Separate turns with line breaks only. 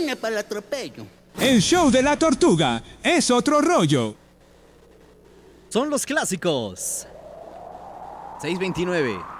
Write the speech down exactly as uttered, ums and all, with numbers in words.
vine para el atropello.
El show de la tortuga es otro rollo.
Son los clásicos. seis veintinueve.